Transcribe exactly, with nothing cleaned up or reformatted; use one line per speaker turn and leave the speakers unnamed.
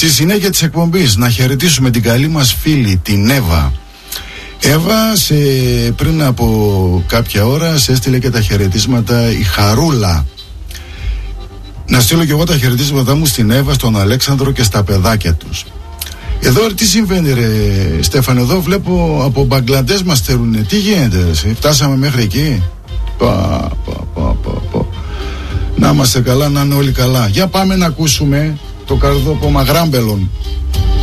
Στη συνέχεια της εκπομπής να χαιρετήσουμε την καλή μας φίλη την Εύα. Εύα, σε, πριν από κάποια ώρα σε έστειλε και τα χαιρετίσματα η Χαρούλα. Να στείλω και εγώ τα χαιρετίσματά μου στην Εύα, στον Αλέξανδρο και στα παιδάκια τους. Εδώ τι συμβαίνει ρε Στέφανε? Εδώ βλέπω από Μπαγκλαντές μας στερούνε. Τι γίνεται ρε? Φτάσαμε μέχρι εκεί? Πα, πα, πα, πα, πα. Να είμαστε καλά, να είναι όλοι καλά. Για πάμε να ακούσουμε το καρδόπο Μαγράμπελον.